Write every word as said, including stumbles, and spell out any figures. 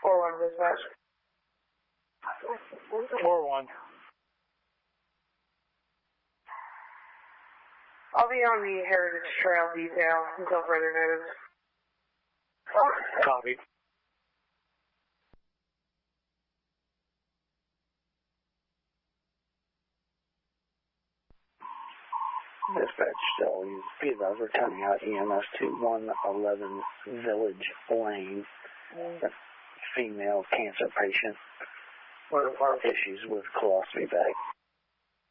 four one dispatch. four one. I'll be on the Heritage Trail detail until further notice. Copy. Dispatch still use be advised we're turning out E M S to one eleven Village Lane. Mm. Female cancer patient. What are issues with colostomy bag?